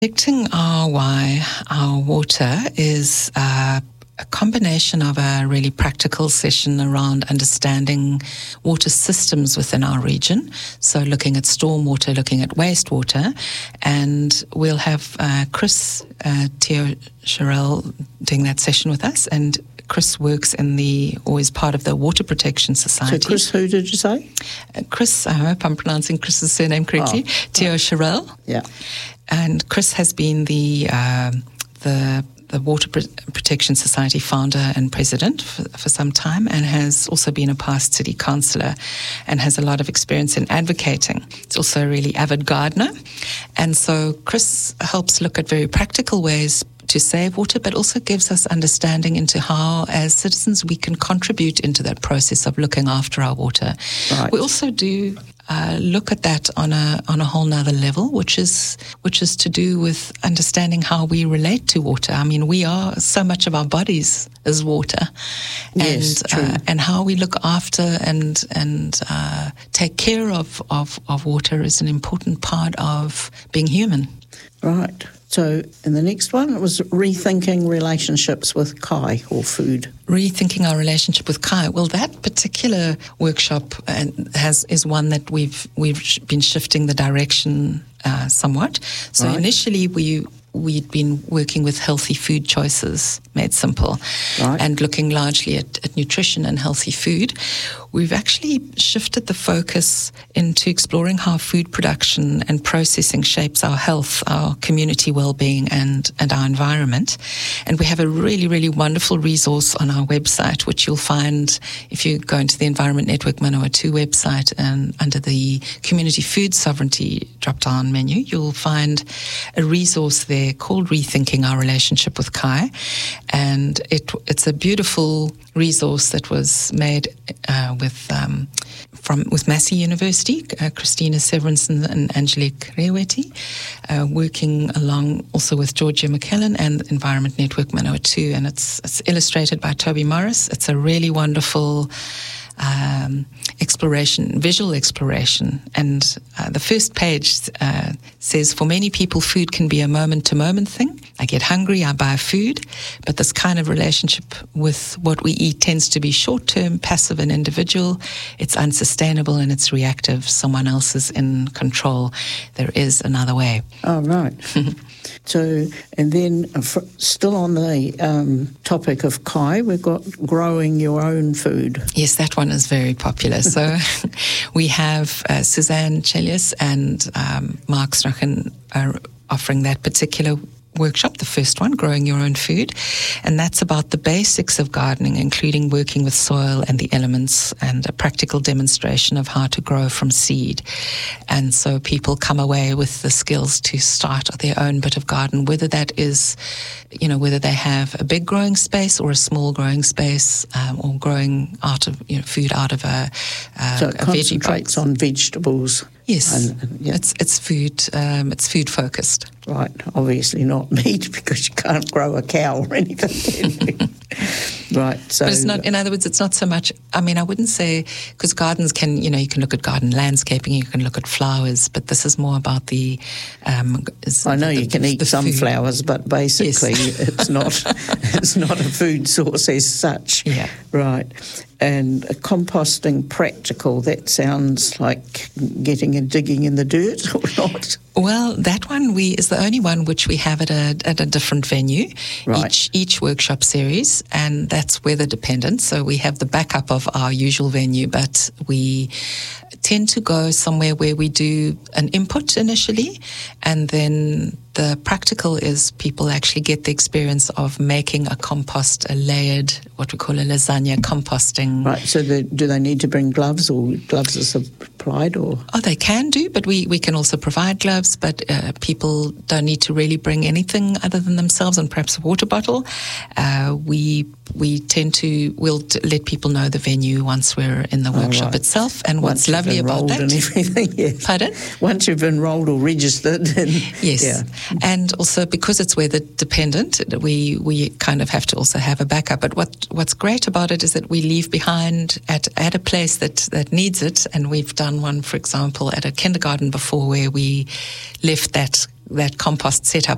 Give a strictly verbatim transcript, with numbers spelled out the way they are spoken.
Protecting our why, our water, is uh, a combination of a really practical session around understanding water systems within our region. So looking at stormwater, looking at wastewater, and we'll have uh, Chris uh, Theo Sharell doing that session with us. And Chris works in the, or is part of the Water Protection Society. So Chris, who did you say? Uh, Chris, I hope I'm pronouncing Chris's surname correctly. Oh, Theo Sharell. Yeah. And Chris has been the uh, the the Water Protection Society founder and president for, for some time, and has also been a past city councillor and has a lot of experience in advocating. He's also a really avid gardener. And so Chris helps look at very practical ways to save water, but also gives us understanding into how, as citizens, we can contribute into that process of looking after our water. Right. We also do uh, look at that on a on a whole nother level, which is which is to do with understanding how we relate to water. I mean, we are, so much of our bodies is water, yes, and true. Uh, and how we look after and and uh, take care of, of of water is an important part of being human. Right. So, in the next one, it was rethinking relationships with kai, or food. Rethinking our relationship with kai. Well, that particular workshop uh, has is one that we've we've been shifting the direction uh, somewhat. So Right. initially we. We'd been working with healthy food choices, made simple, Right. and looking largely at, at nutrition and healthy food. We've actually shifted the focus into exploring how food production and processing shapes our health, our community well-being, and, and our environment. And we have a really, really wonderful resource on our website, which you'll find if you go into the Environment Network Manawatu website, and under the Community Food Sovereignty drop-down menu, you'll find a resource there called Rethinking Our Relationship with Kai, and it it's a beautiful resource that was made uh, with um, from with Massey University, uh, Christina Severinsen and Angelique Reweti, uh, working along also with Georgia McKellen and Environment Network Manawatu, and it's it's illustrated by Toby Morris. It's a really wonderful Um, exploration, visual exploration. And uh, the first page uh, says, for many people, food can be a moment-to-moment thing. I get hungry, I buy food, but this kind of relationship with what we eat tends to be short-term, passive and individual. It's unsustainable and it's reactive. Someone else is in control. There is another way. Oh, right. So, and then uh, f- still on the um, topic of kai, we've got growing your own food. Yes, that one is very popular. So we have uh, Suzanne Chelius and um, Mark Strachen are offering that particular workshop, the first one, Growing Your Own Food. And that's about the basics of gardening, including working with soil and the elements, and a practical demonstration of how to grow from seed. And so people come away with the skills to start their own bit of garden, whether that is, you know, whether they have a big growing space or a small growing space, um, or growing out of, you know, food out of a, uh, so it a veggie concentrates box. on vegetables. Yes, And, and, yeah. it's it's food um, it's food focused. Right, obviously not meat, because you can't grow a cow or anything, can you? Right, so... But it's not, in other words, it's not so much, I mean, I wouldn't say, because gardens can, you know, you can look at garden landscaping, you can look at flowers, but this is more about the... Um, is I know the, you can the, eat the some food. flowers, but basically Yes. it's not it's not a food source as such. Yeah. Right. And uh, composting practical, that sounds like getting and digging in the dirt, or not? Well, that one we is the only one which we have at a at a different venue, Right. each each workshop series, and that's weather dependent. So we have the backup of our usual venue, but we tend to go somewhere where we do an input initially, and then the practical is people actually get the experience of making a compost, a layered, what we call a lasagna composting. Right, so the, do they need to bring gloves, or gloves are supplied, or...? Oh, they can do, but we, we can also provide gloves, but uh, people don't need to really bring anything other than themselves and perhaps a water bottle. Uh, we we tend to, we'll t- let people know the venue once we're in the workshop right. itself. And Once what's lovely you've about enrolled that... and everything, yes. Pardon? Once you've enrolled or registered. And, Yes. Yeah. And also because it's weather dependent, we, we kind of have to also have a backup. But what what's great about it is that we leave behind at, at a place that, that needs it. And we've done one, for example, at a kindergarten before, where we left that that compost set up